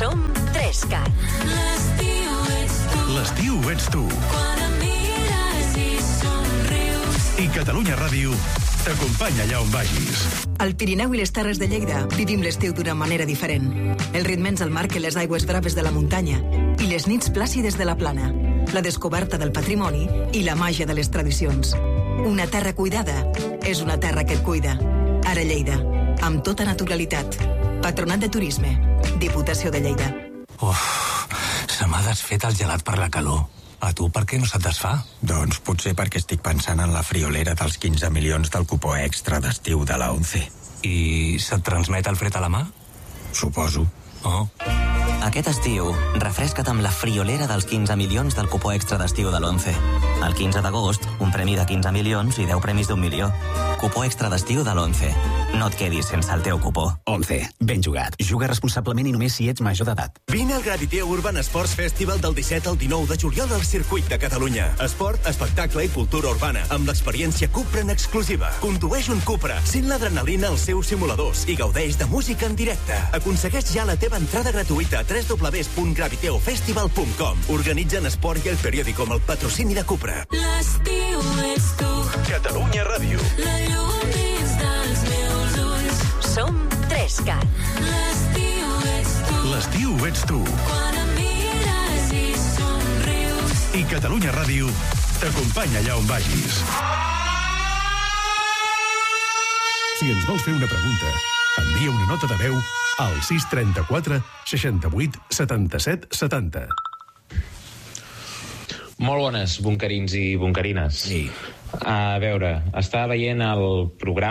Som 3CAT. L'estiu ets tu. Quan em mires i somrius. I Catalunya Ràdio t'acompanya allà on vagis. Al Pirineu i les Terres de Lleida vivim l'estiu d'una manera diferent. El ritme ens el marquen les aigües braves de la muntanya i les nits plàcides de la plana, la descoberta del patrimoni i la màgia de les tradicions. Una terra cuidada és una terra que et cuida. Ara Lleida, amb tota naturalitat. Patronat de Turisme, Diputació de Lleida. Se m'ha desfet el gelat per la calor. A tu per què no se't desfà? Doncs potser perquè estic pensant en la friolera dels 15 milions del cupó extra d'estiu de la 11. I se't transmet el fred a la mà? Suposo. Oh. Aquest estiu, refresca't amb la friolera dels 15 milions del cupó extra d'estiu de l'11. El 15 d'agost, un premi de 15 milions i 10 premis d'1 milió. Cupó extra d'estiu de l'11. No et quedis sense el teu cupó. 11. Ben jugat. Juga responsablement i només si ets major d'edat. Vine al Graviteo Urban Sports Festival del 17 al 19 de juliol al Circuit de Catalunya. Esport, espectacle i cultura urbana, amb l'experiència Cupra en exclusiva. Condueix un Cupra, sent l'adrenalina als seus simuladors i gaudeix de música en directe. Aconsegueix ja la teva entrada gratuïta a www.graviteofestival.com. Organitzen Esport i El Periódico amb el patrocini de Cupra. L'estiu ets tu. Catalunya Ràdio. La llum dins dels meus ulls. Som 3CAT. L'estiu ets tu. L'estiu ets tu. Quan em mires i somrius. I Catalunya Ràdio t'acompanya allà on vagis. Si ens vols fer una pregunta, envia una nota de veu al 634 68 77 70. Molt bones, bunkerins i bunkerines. Sí. A veure, estava veient el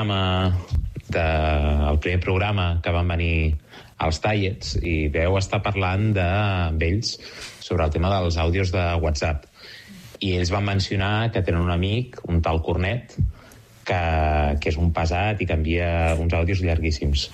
primer programa que van venir als Tallets i veu estar parlant d'ells sobre el tema dels àudios de WhatsApp. I ells van mencionar que tenen un amic, un tal Cornet, que és un pesat i que envia uns àudios llarguíssims.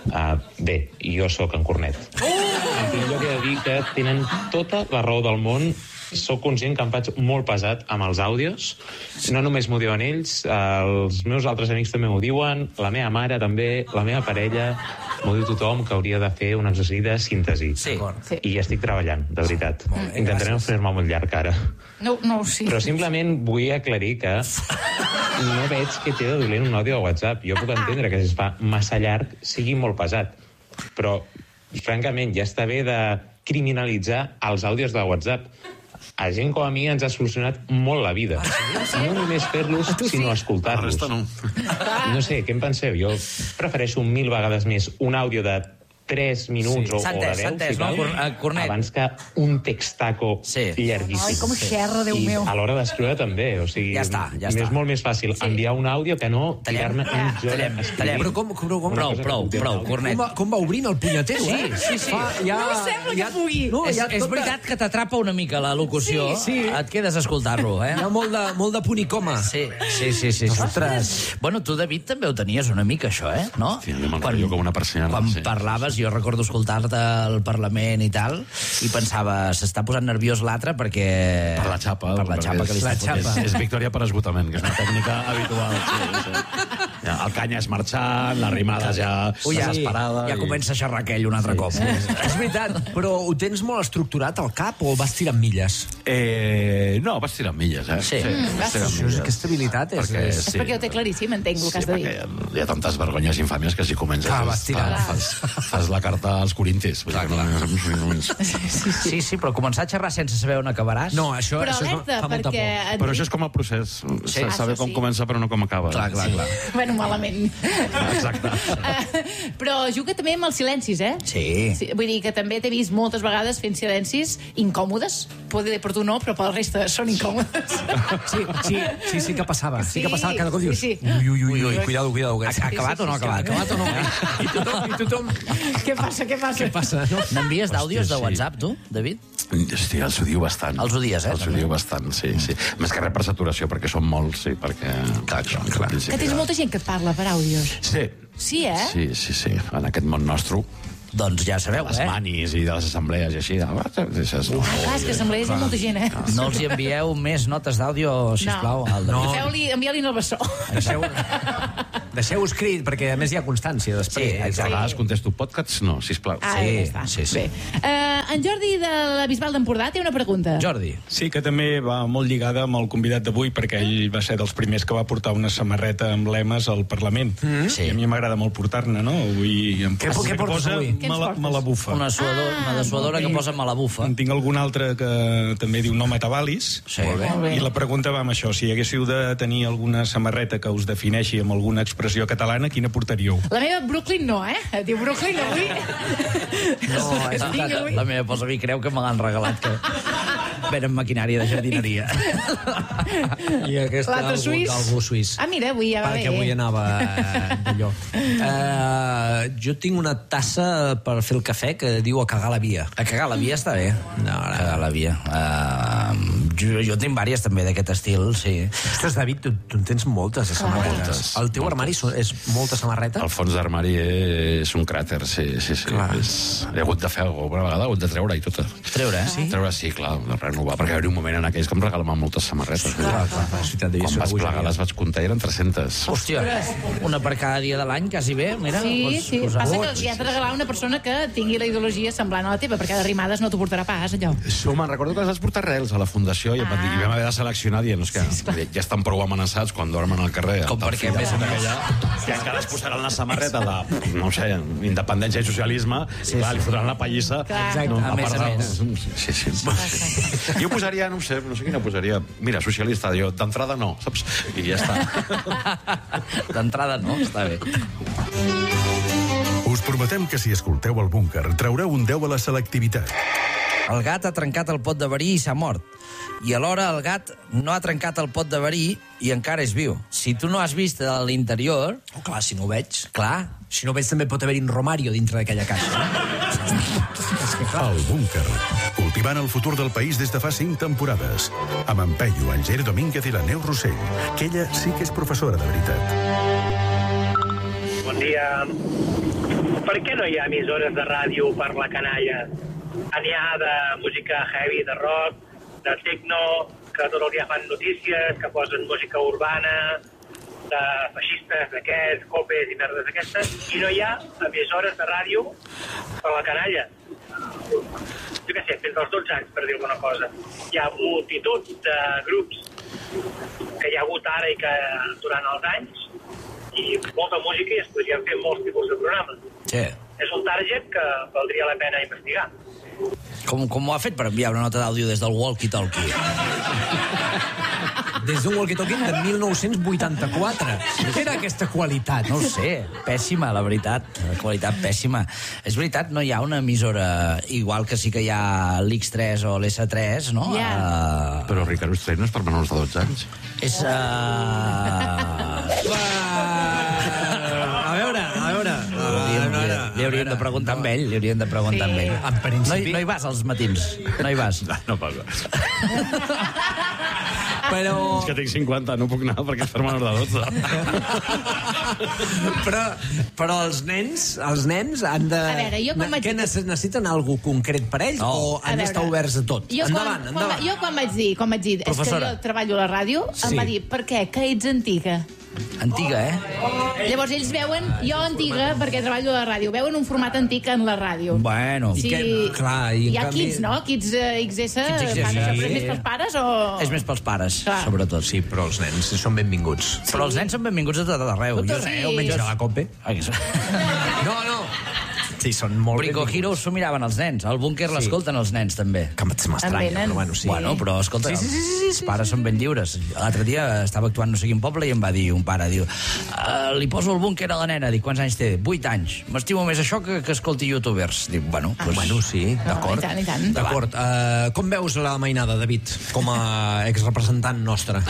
Bé, jo sóc en Cornet. En primer lloc he de dir que tenen tota la raó del món. Soc conscient que em faig molt pesat amb els àudios. No només m'ho diuen ells, els meus altres amics també m'ho diuen, la meva mare també, la meva parella, m'ho diu tothom que hauria de fer un exercici de síntesi. Sí. I hi estic treballant, de veritat. Intentaré no fer-me molt llarg ara. No, sí. Però simplement vull aclarir que no veig què té de dolent un àudio de WhatsApp. Jo puc entendre que si es fa massa llarg sigui molt pesat, però francament ja està bé de criminalitzar els àudios de WhatsApp. A gent com a mi ens ha solucionat molt la vida. No només fer-los, sinó escoltar-los. No sé, què en penseu? Jo prefereixo 1000 vegades més un àudio de 3 minuts o de 10, abans que un textaco llarguíssim. Ai, com xerra, Déu meu. I a l'hora d'escriure també, o sigui, ja està. És molt més fàcil enviar un àudio que no tirar-me mitja hora escrivint. Però com? Prou, Cornet. Com va obrint el punyetero, Sí. No sembla que pugui. És veritat que t'atrapa una mica la locució. Et quedes a escoltar-lo, Hi ha molt de punt i coma. Sí. Ostres. Bueno, tu, David, també ho tenies una mica, això, no? Sí, jo me'n recordo com una persiana. Quan parlaves, jo recordo escoltar-te al Parlament i tal, i pensava, s'està posant nerviós l'altre perquè... Per la xapa. Per la xapa que li està fotent. És victòria per esgotament, que és una tècnica habitual. Sí. El canya és marxant, la rimada ja desesperada. Ja comença a xerrar aquell un altre cop. És veritat, però ho tens molt estructurat al cap o vas tirant milles? No, vas tirant milles, Sí. Aquesta habilitat és... És perquè ho té claríssim, entenc el que has de dir. Perquè hi ha tantes vergonyes infàmies que si comences... Fas la carta als corintis. Sí, però començar a xerrar sense saber on acabaràs... No, això però alerta, perquè... Però això és com el procés. Saber com comença però no com acaba. Clar. Bueno, malament. Exacte. Però juga també amb els silencis, Sí. Vull dir que també t'he vist moltes vegades fent silencis incòmodes. Poder per tu no, però per la resta són incòmodes. Sí que passava. Sí que passava cada cop dius... Ui, cuidado. Ha acabat o no ha acabat? I tothom... Què passa? N'envies d'àudios de WhatsApp, tu, David? Hòstia, els odio bastant. Els odies, Els odio bastant, sí. Més que res per saturació, perquè són molts, sí, perquè... Clar. Que tens molta gent que et parla per àudios. Sí. Sí, Sí. En aquest món nostre... Doncs ja sabeu, les manis i de les assemblees i així. Clar, és que assemblees hi ha molta gent, No els hi envieu més notes d'àudio, sisplau. No. Envia-li en el bessó. Deixeu escrit, perquè a més hi ha constància després. A vegades contesto podcasts, no, sisplau. Sí. En Jordi de la Bisbal d'Empordà té una pregunta. Jordi. Sí, que també va molt lligada amb el convidat d'avui, perquè ell va ser dels primers que va portar una samarreta amb lemes al Parlament. I a mi m'agrada molt portar-ne, no? Avui em Què portes avui? Malabufa. Una dessuadora que posa Malabufa. En tinc algun altre que també diu no matabalis. Sí, molt bé. I la pregunta va amb això. Si haguéssiu de tenir alguna samarreta que us defineixi amb alguna expressió catalana, quina portaríeu? La meva Brooklyn no, Diu Brooklyn avui. No, és veritat. La meva posa a mi creu que me l'han regalat, que venen maquinària de jardineria. I aquesta algú suís. Mira, avui ja va bé. Perquè avui anava d'allò. Jo tinc una tassa per fer el cafè que diu a cagar la via. A cagar la via està bé. No, a cagar la via. Jo tinc vàries també d'aquest estil, sí. Ostres, David, tu en tens moltes de samarretes. El teu armari és molta samarreta? El fons d'armari és un cràter, sí. He hagut de fer alguna vegada, he hagut de treure i tot. Treure, sí? Treure, sí, clar, de renovar, perquè hi hauria un moment en aquells que em regalaven moltes samarretes. Quan vaig plegar les vaig comptar i eren 300. Hòstia, una per cada dia de l'any, quasi bé. Mira, sí. Passa que els hi has de regalar una persona que tingui la ideologia semblant a la teva, perquè de rimades no t'ho portarà pas, allò. Me'n recordo que les vaig portar Reals a la Fundació i vam haver de seleccionar dient que ja estan prou amenaçats quan dormen al carrer. Com perquè més o menys. Que encara es posaran la samarreta de, no sé, independència i socialisme, i clar, li fotran la pallissa. Exacte, a més a més. Sí. Jo posaria, no sé quina posaria. Mira, socialista, jo, d'entrada no, saps? I ja està. D'entrada no, està bé. Us prometem que si escolteu el búnquer traureu un 10 a la selectivitat. El gat ha trencat el pot de verí i s'ha mort. I alhora el gat no ha trencat el pot de verí i encara és viu. Si tu no has vist a l'interior... Oh, clar, si no ho veig. Clar. Si no ho veig també pot haver-hi un Romario dintre d'aquella caixa. El búnquer. Cultivant el futur del país des de fa 5 temporades. Amb en Peyu, en Ger Domínguez i la Neus Rossell, que ella sí que és professora de veritat. Bon dia. Per què no hi ha emissores de ràdio per la canalla? N'hi ha de música heavy, de rock, de techno, que tot el dia fan notícies, que posen música urbana, de feixistes d'aquests, copes i merdes d'aquestes, i no hi ha emissores de ràdio per la canalla. Jo què sé, fins als 12 anys, per dir alguna cosa. Hi ha multitud de grups que hi ha hagut ara i que durant els anys, i molta música, i es podrien fer molts tipus de programes. Sí. És un target que valdria la pena investigar. Com ho ha fet per enviar una nota d'àudio des del walkie-talkie? Des d'un walkie-talkie de 1984. Què era aquesta qualitat? No ho sé, pèssima, la veritat. La qualitat pèssima. És veritat, no hi ha una emissora igual que sí que hi ha l'X3 o l'S3, no? Yeah. Però Ricard Ostrell no és per menors de 12 anys. És... A veure... Li hauríem de preguntar amb ell, En principi... No hi vas als matins, no hi vas. No passa. Però... És que tinc 50, no puc anar perquè és per menor de 12. Però els nens han de... A veure, jo quan Què necessiten algo concret per ells o han d'estar oberts a tot? Endavant. Jo quan vaig dir, és que jo treballo a la ràdio, em va dir, per què? Que ets antiga. Antiga, Llavors ells veuen, jo antiga, perquè treballo a la ràdio, veuen un format antic en la ràdio. Bueno. Sí, hi ha Kids, no? Kids XS, però és més pels pares o...? És més pels pares, sobretot. Sí, però els nens són benvinguts. Però els nens són benvinguts a tot arreu. Menys a la COPE. No. Sí, són molt Brico Heroes s'ho miraven els nens. Al búnquer l'escolten els nens, també. Que m'estranya, però bueno, sí. Bueno, però escolta, els pares són ben lliures. L'altre dia estava actuant no sé quin poble i em va dir un pare, diu, li poso el búnquer a la nena. Dic, quants anys té? 8 anys. M'estimo més això que escolti youtubers. Dic, bueno, sí, d'acord. I tant. D'acord. Com veus la mainada, David, com a exrepresentant nostre?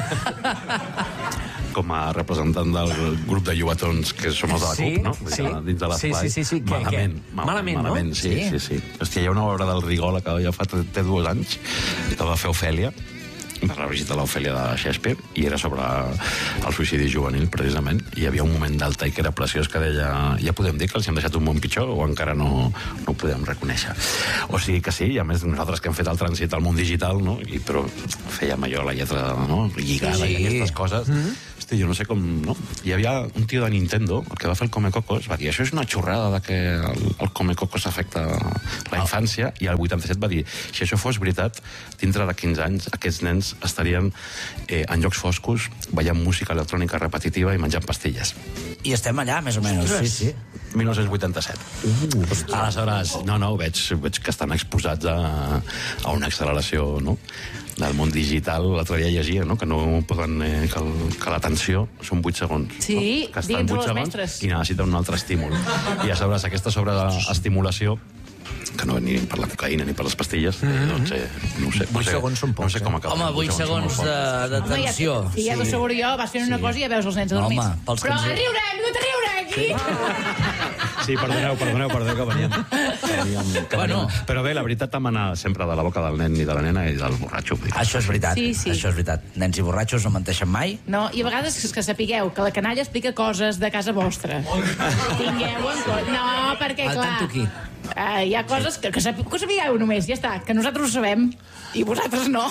Com a representant del grup de llobatons que som els de la CUP, no? Sí. Dins de l'esplai. Sí. Malament, no? Sí. Hòstia, hi ha una obra del Rigola que ja té 2 anys, que va fer Ofèlia, per la visita a l'Ofèlia de Shakespeare, i era sobre el suïcidi juvenil, precisament, i hi havia un moment del tall que era preciós que deia, ja podem dir que els hem deixat un món pitjor o encara no ho podem reconèixer. O sigui que sí, i a més nosaltres que hem fet el trànsit al món digital, no? Però fèiem allò, la lletra, no? Lligada i aquestes coses. Hosti, jo no sé com... No? Hi havia un tio de Nintendo, el que va fer el Comecocos, va dir, això és una xorrada de que el Comecocos afecta la infància, i el 87 va dir, si això fos veritat, dintre de 15 anys aquests nens estarien en llocs foscos, veient música electrònica repetitiva i menjant pastilles. I estem allà, més o menys. Sí. 1987. Aleshores, no, veig que estan exposats a una acceleració, no?, del món digital. L'altre dia llegia, no?, que no poden... que l'atenció són 8 segons. Sí, no? Que estan 8 segons mestres. i necessiten un altre estímul. I aleshores aquesta sobreestimulació, que no ni per la cocaïna ni per les pastilles, doncs no ho sé. 8 segons són pocs. No sé com acaba. Home, 8 segons de tensió. Sí, ja t'ho asseguro jo, vas fent una cosa i ja veus els nens adormits. Home, pels Però que a riure, hem vingut a riure, aquí! Sí, perdoneu que veníem. Bueno. Però bé, la veritat emana sempre de la boca del nen i de la nena i del borratxo. Això és veritat, Sí. això és veritat. Nens i borratxos no menteixen mai. No, i a vegades que sapigueu que la canalla explica coses de casa vostra. Tingueu en compte. No, perquè, Al clar... tanto aquí. Hi ha coses que sapigueu només, ja està, que nosaltres ho sabem i vosaltres no.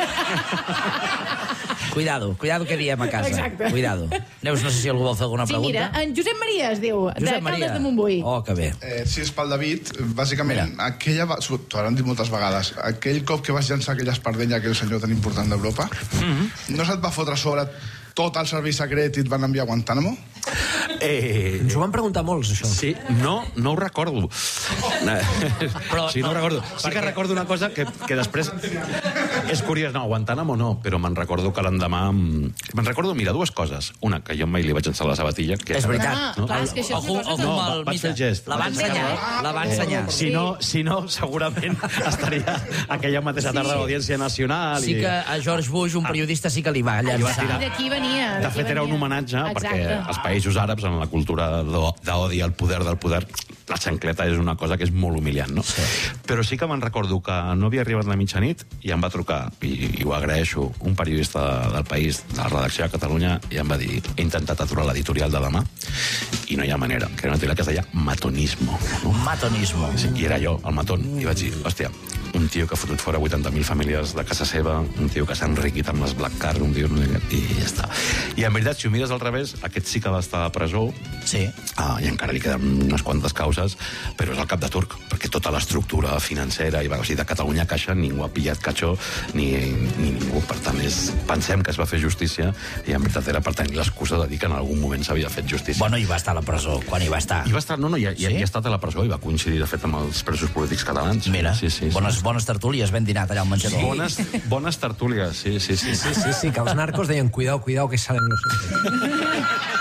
Cuidado que diem a casa. Exacte. Cuidado. Neus, no sé si algú vol fer alguna Sí, pregunta. mira, en Josep Maria es diu, de Caldes de Montbui. Oh, que bé. Si és pel David, bàsicament, t'ho hauran dit moltes vegades, aquell cop que vas llançar aquella espardenya a aquell senyor tan important d'Europa, no se't va fotre a sobre tot el servei secret i et van enviar a Guantánamo? Ens ho van preguntar molts, això. Sí, no ho recordo. Però, sí, no ho recordo. Sí que recordo una cosa que després... És curiós, no, Guantánamo no, però me'n recordo que l'endemà... Me'n recordo, mira, dues coses. Una, que jo mai li vaig llançar la sabatilla. Que és veritat. No? Clar, és que això és una cosa... No, vaig fer el gest. La va ensenyar. Si no, segurament estaria aquella mateixa tarda a l'Audiència Nacional. Sí que a George Bush, un periodista, sí que li va llançar. D'aquí venia. De fet, era un homenatge, perquè els països àrabs, en la cultura d'odi al poder del poder, la xancleta és una cosa que és molt humiliant, no? Sí. Però sí que me'n recordo que no havia arribat la mitjanit i em va trucar, i ho agraeixo, un periodista del País, de la redacció de Catalunya, i em va dir, he intentat aturar l'editorial de demà i no hi ha manera, que era una editorial que es deia Matonismo. No? Matonismo. Sí, i era jo, el matón, i vaig dir, hòstia, un tio que ha fotut fora 80.000 famílies de casa seva, un tio que s'ha enriquit amb les Black Card, un tio... i ja està. I en veritat, si ho mires al revés, aquest sí que va estar a presó, sí. I encara li queden unes quantes causes, però és el cap de turc, perquè tota l'estructura financera, o sigui, de Catalunya Caixa, ningú ha pillat catxó, ni ningú. Per tant, pensem que es va fer justícia, i en veritat era per tenir l'excusa de dir que en algun moment s'havia fet justícia. Bueno, i va estar a la presó, quan hi va estar? I va estar, no, ja ha estat a la presó, i va coincidir, de fet, amb els presos polítics catalans. Mira, sí. Bones tertúlies, ben dinat allà al menjador. Bones tertúlies, sí. Sí, que els narcos deien, cuidao, que salen los...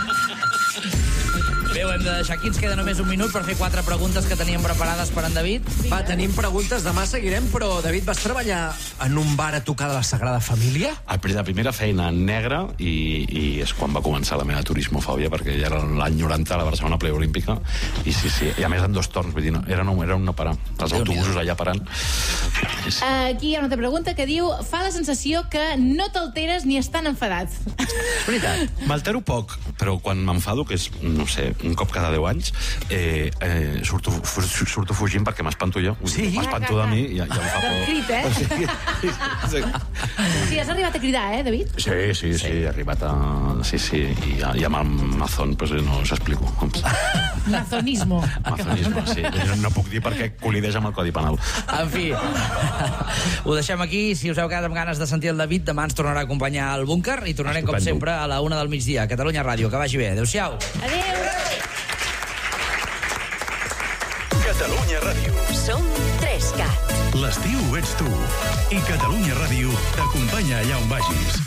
Bé, ho hem de deixar aquí. Ens queda només un minut per fer 4 preguntes que teníem preparades per en David. Va, tenim preguntes, demà seguirem, però, David, vas treballar en un bar a tocar de la Sagrada Família? La primera feina negra, i és quan va començar la meva turismofòbia, perquè ja era l'any 90 a la Barcelona Preolímpica, i sí, i a més en 2 torns, vull dir, era no parar. Els autobusos allà parant. Aquí hi ha una altra pregunta que diu, fa la sensació que no t'alteres ni estan enfadat. És veritat. M'altero poc, però quan m'enfado, que és, no sé, un cop cada 10 anys, surto fugint perquè m'espanto jo. Sí? M'espanto de mi i em fa por. Del crit, Sí. Sí, has arribat a cridar, David? Sí, he arribat a... Sí, i amb el mazón, pues no us explico. Mazonismo. Mazonismo, sí. No puc dir perquè col·lideix amb el Codi Penal. En fi, ho deixem aquí. Si us heu quedat amb ganes de sentir el David, demà ens tornarà a acompanyar al búnquer i tornarem, com sempre, a la 1 del migdia a Catalunya Ràdio. Que vagi bé. Adéu-siau. Adéu. Catalunya Ràdio. Som 3CAT. L'estiu ets tu. I Catalunya Ràdio t'acompanya allà on vagis.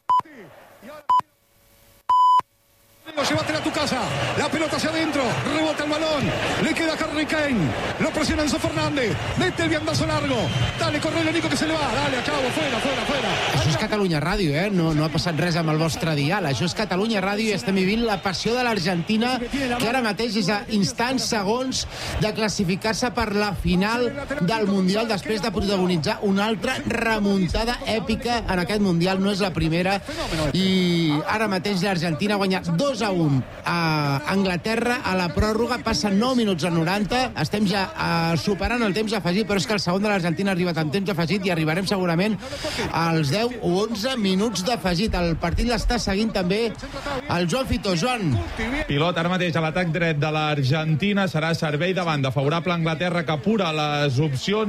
Llévate a tu casa, la pelota hacia adentro, rebota el balón, le queda a Harry Kane, lo presiona Enzo Fernández, mete el viandazo largo, dale, corre el Nico que se le va, dale, acabo, fuera. Això és Catalunya Ràdio, no ha passat res amb el vostre dial, això és Catalunya Ràdio i estem vivint la passió de l'Argentina, que ara mateix és a instants, segons de classificar-se per la final del Mundial després de protagonitzar una altra remuntada èpica en aquest Mundial, no és la primera, i ara mateix l'Argentina ha guanyat 2-1 1 a Anglaterra. A la pròrroga passen 9 minuts a 90. Estem ja superant el temps afegit, però és que el segon de l'Argentina ha arribat en temps afegit i arribarem segurament als 10 o 11 minuts d'afegit. El partit l'està seguint també el Joan Fitó. Joan. Pilot ara mateix a l'atac dret de l'Argentina, serà servei de banda favorable a Anglaterra, que apura les opcions